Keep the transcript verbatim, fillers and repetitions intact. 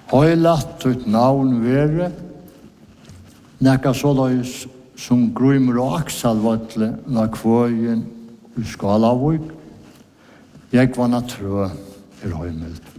Høylatt ut navn vere, nekka såleis som Grymur og Aksalvatle la kvøyen i Skalavøy. Jeg var natrø er høymeld.